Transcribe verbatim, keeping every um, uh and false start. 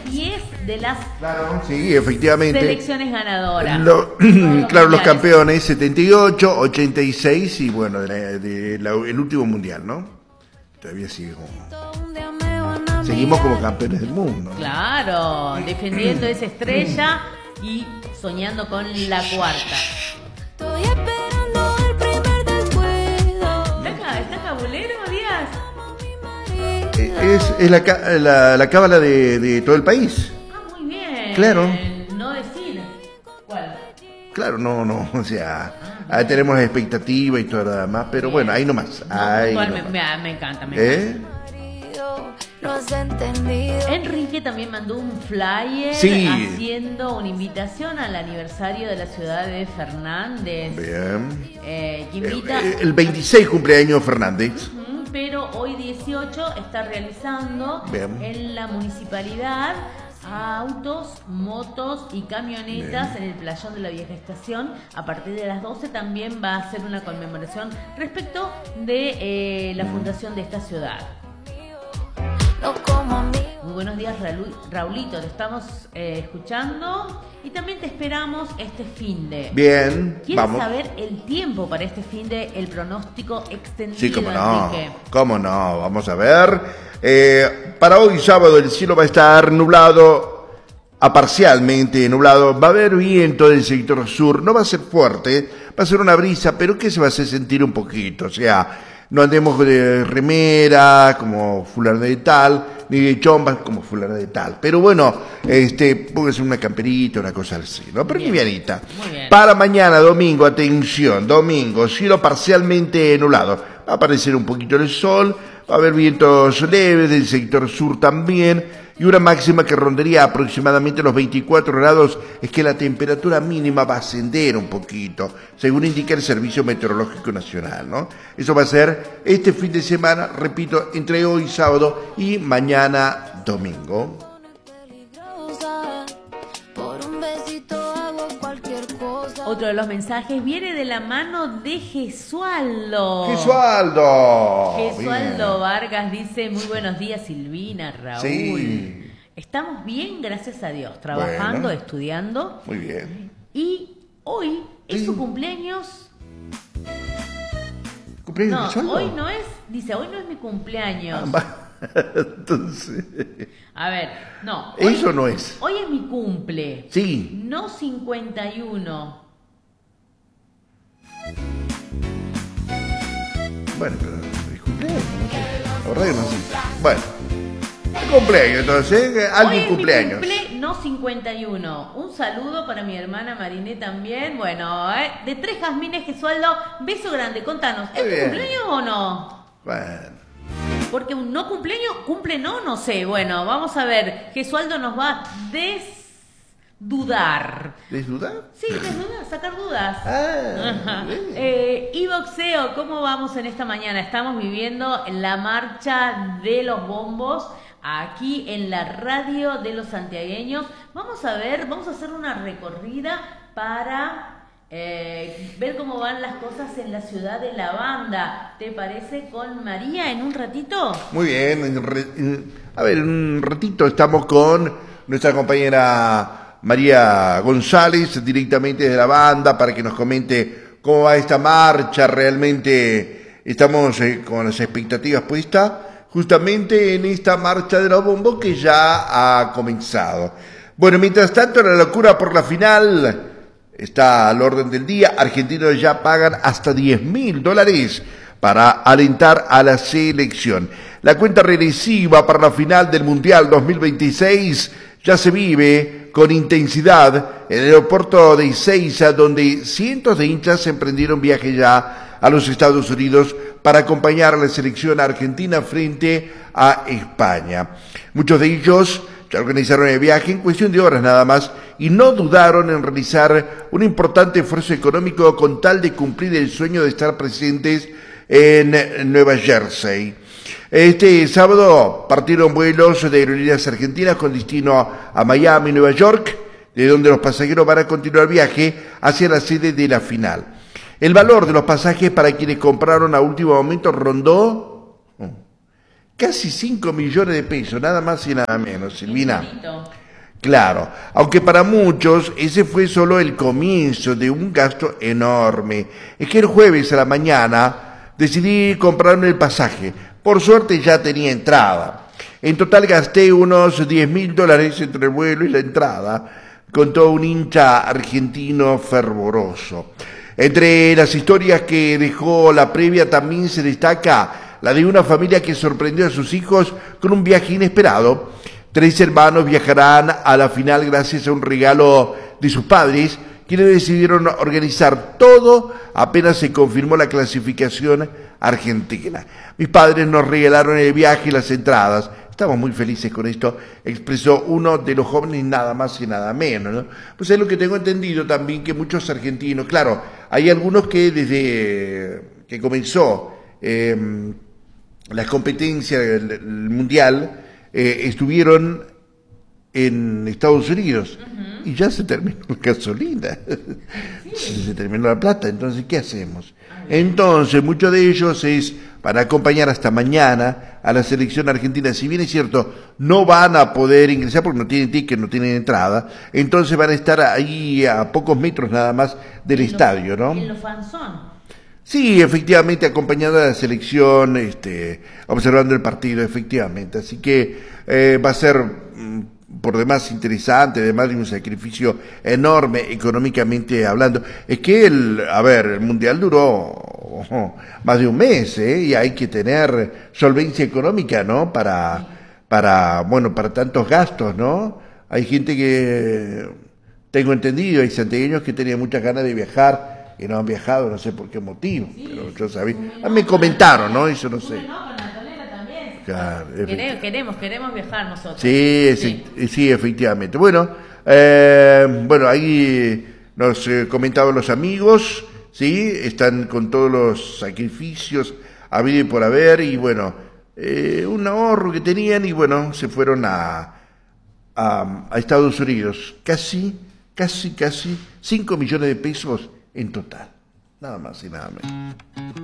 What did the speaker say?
diez de las claro, sí, efectivamente. selecciones ganadoras. Lo, claro, los campeones, setenta y ocho, ochenta y seis y bueno, de la, de la, el último mundial, ¿no? Todavía sigue como... Seguimos como campeones del mundo, ¿no? Claro, defendiendo esa estrella y soñando con la cuarta. Estoy esperando el primer descuido. ¿Está, está cabulero, Díaz? Es, es la, la, la cábala de, de todo el país. Ah, muy bien. Claro. No decir. ¿Cuál? Claro, no, no, o sea, ahí tenemos expectativa y todo lo demás, pero bueno, ahí nomás. No, ahí igual nomás. me, me, me encanta, me ¿Eh? encanta. No has entendido. Enrique también mandó un flyer Sí. haciendo una invitación al aniversario de la ciudad de Fernández. Bien. Eh, que invita... El, el veintiséis cumpleaños Fernández. Ujú, pero hoy dieciocho está realizando Bien. en la municipalidad autos, motos y camionetas Bien. en el playón de la vieja estación. A partir de las doce también va a hacer una conmemoración respecto de eh, la fundación de esta ciudad. No como a mí. Muy buenos días, Raúl, Raulito, te estamos eh, escuchando y también te esperamos este finde. Bien, ¿Quieres vamos. saber el tiempo para este finde, el pronóstico extendido, Sí, cómo no, Enrique? cómo no, vamos a ver. Eh, para hoy sábado el cielo va a estar nublado, a parcialmente nublado, va a haber viento del sector sur, no va a ser fuerte, va a ser una brisa, pero que se va a hacer sentir un poquito, o sea, no andemos de remera como fulano de tal, ni de chombas como fulano de tal, pero bueno, este, póngase una camperita, una cosa así, ¿no? Pero Bien. livianita. Muy bien. Para mañana, domingo, atención, domingo, cielo parcialmente nublado, va a aparecer un poquito el sol, va a haber vientos leves del sector sur también, y una máxima que rondaría aproximadamente los veinticuatro grados, es que la temperatura mínima va a ascender un poquito, según indica el Servicio Meteorológico Nacional, ¿no? Eso va a ser este fin de semana, repito, entre hoy sábado y mañana domingo. Por un besito hago cualquier cosa. Otro de los mensajes viene de la mano de Gesualdo. ¡Gesualdo! Gesualdo Bien. Vargas dice, muy buenos días Silvina, Raúl. Sí. Estamos bien, gracias a Dios, trabajando, Bueno. estudiando. Muy bien. Y hoy es Sí. su cumpleaños. ¿Cumpleaños No, de Gesualdo? hoy no es, dice, hoy no es mi cumpleaños. Ah, va. Entonces, A ver, no. Hoy, eso no es. Hoy es mi cumple. Sí. No cincuenta y uno. Bueno, pero es cumpleaños, no sé. La verdad que no sé. Bueno, el cumpleaños, entonces, ¿eh? Hoy Alguien es cumpleaños. mi cumple, no cincuenta y uno. Un saludo para mi hermana Mariné también. Bueno, ¿eh? De Tres Jazmines, Gesualdo, beso grande. Contanos, ¿es Muy tu bien. cumpleaños o no? Bueno, Porque un no cumpleaños, cumple no, no sé. Bueno, vamos a ver. Gesualdo nos va a desdudar. ¿desdudar? Sí, desdudar, sacar dudas. Ah, Ajá. bien. Eh, y boxeo, ¿cómo vamos en esta mañana? Estamos viviendo la marcha de los bombos aquí en la radio de los santiagueños. Vamos a ver, vamos a hacer una recorrida para eh, ver cómo van las cosas en la ciudad de La Banda. ¿Te parece con María en un ratito? Muy bien. en re- en- A ver, en un ratito estamos con nuestra compañera María González, directamente de La Banda, para que nos comente cómo va esta marcha. Realmente estamos eh, con las expectativas puestas justamente en esta marcha de los bombos que ya ha comenzado. Bueno, mientras tanto, la locura por la final está al orden del día. Argentinos ya pagan hasta diez mil dólares para alentar a la selección. La cuenta regresiva para la final del Mundial dos mil veintiséis ya se vive con intensidad en el aeropuerto de Ezeiza, donde cientos de hinchas emprendieron viaje ya a los Estados Unidos para acompañar a la selección argentina frente a España. Muchos de ellos ya organizaron el viaje en cuestión de horas nada más y no dudaron en realizar un importante esfuerzo económico con tal de cumplir el sueño de estar presentes en Nueva Jersey. Este sábado partieron vuelos de aerolíneas argentinas con destino a Miami, Nueva York, de donde los pasajeros van a continuar viaje hacia la sede de la final. El valor de los pasajes para quienes compraron a último momento rondó Casi cinco millones de pesos, nada más y nada menos, Silvina. Infinito. Claro, aunque para muchos ese fue solo el comienzo de un gasto enorme. Es que el jueves a la mañana decidí comprarme el pasaje. Por suerte ya tenía entrada. En total gasté unos diez mil dólares entre el vuelo y la entrada, contó un hincha argentino fervoroso. Entre las historias que dejó la previa también se destaca la de una familia que sorprendió a sus hijos con un viaje inesperado. Tres hermanos viajarán a la final gracias a un regalo de sus padres, quienes decidieron organizar todo apenas se confirmó la clasificación argentina. Mis padres nos regalaron el viaje y las entradas. Estamos muy felices con esto, expresó uno de los jóvenes, nada más y nada menos, ¿no? Pues es lo que tengo entendido también, que muchos argentinos, claro, hay algunos que desde que comenzó eh, la competencia del, del mundial, eh, estuvieron en Estados Unidos, uh-huh. y ya se terminó la gasolina, sí. se terminó la plata, entonces ¿qué hacemos? Entonces muchos de ellos es para acompañar hasta mañana a la selección argentina. Si bien es cierto, no van a poder ingresar porque no tienen ticket, no tienen entrada, entonces van a estar ahí a pocos metros nada más del en estadio, lo, ¿no? En los fanzón. Sí, efectivamente, acompañando a la selección, este, observando el partido, efectivamente. Así que eh, va a ser mm, por demás interesante, además de un sacrificio enorme económicamente hablando. Es que, el, a ver, el Mundial duró oh, más de un mes, ¿eh? Y hay que tener solvencia económica, ¿no? Para, para, bueno, para tantos gastos, ¿no? Hay gente que, tengo entendido, hay santiagueños que tenían muchas ganas de viajar y no han viajado, no sé por qué motivo, sí, pero yo sabía, ah, me comentaron, ¿no? Eso no sé. Claro, queremos, queremos, queremos viajar nosotros. Sí, sí, sí efectivamente. Bueno, eh, bueno, ahí nos eh, comentaban los amigos, sí, están con todos los sacrificios habido y por haber, y bueno, eh, un ahorro que tenían, y bueno, se fueron a, a, a Estados Unidos. Casi, casi, casi cinco millones de pesos en total. Nada más y nada menos.